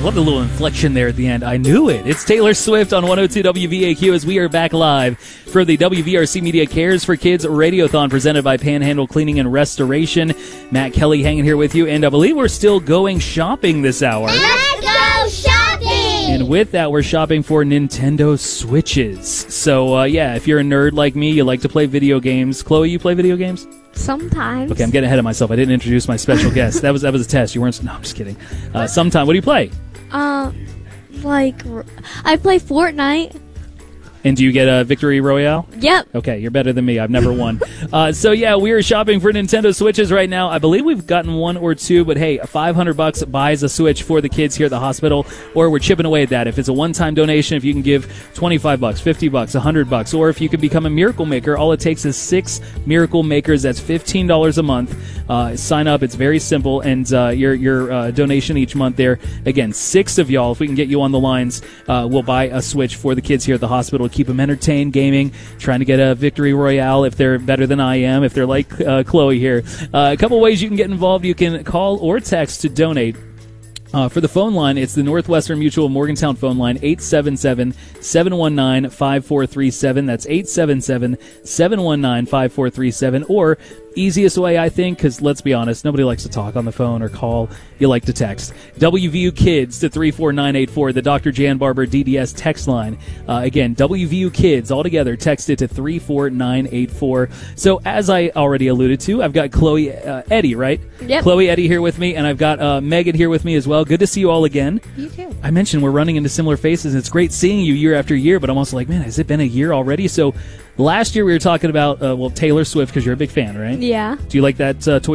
What a little inflection there at the end. I knew it. It's Taylor Swift on 102 WVAQ as we are back live for the WVRC Media Cares for Kids Radiothon presented by Panhandle Cleaning and Restoration. Matt Kelly hanging here with you, and I believe we're still going shopping this hour. Let's go shopping! And with that, we're shopping for Nintendo Switches. So, if you're a nerd like me, you like to play video games. Chloe, you play video games? Sometimes. Okay, I'm getting ahead of myself. I didn't introduce my special guest. That was a test. You weren't. No, I'm just kidding. Sometime. What do you play? I play Fortnite. And do you get a Victory Royale? Yep. Okay, you're better than me. I've never won. We are shopping for Nintendo Switches right now. I believe we've gotten one or two, but hey, $500 buys a Switch for the kids here at the hospital, or we're chipping away at that. If it's a one-time donation, if you can give $25, $50, $100, or if you can become a Miracle Maker, all it takes is 6 Miracle Makers. That's $15 a month. Sign up. It's very simple, and your donation each month there, again, 6 of y'all, if we can get you on the lines, we'll buy a Switch for the kids here at the hospital. Keep them entertained, gaming, trying to get a Victory Royale if they're better than I am, if they're like Chloe here. A couple ways you can get involved. You can call or text to donate. For the phone line, it's the Northwestern Mutual Morgantown phone line, 877-719-5437. That's 877-719-5437. Or easiest way, I think, because let's be honest, nobody likes to talk on the phone or call. You like to text. WVU Kids to 34984, the Dr. Jan Barber DDS text line. Again, WVU Kids, all together, text it to 34984. So as I already alluded to, I've got Chloe, Eddie, right? Yep. Chloe, Eddie here with me, and I've got Megan here with me as well. Good to see you all again. You too. I mentioned we're running into similar faces. It's great seeing you year after year, but I'm also like, man, has it been a year already? So last year we were talking about, Taylor Swift, because you're a big fan, right? Yeah. Do you like that Toy